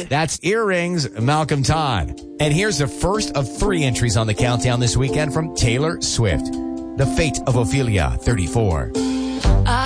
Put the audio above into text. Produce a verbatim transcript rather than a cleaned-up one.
That's Earrings, Malcolm Todd. And here's the first of three entries on the countdown this weekend from Taylor Swift. The Fate of Ophelia, thirty-four.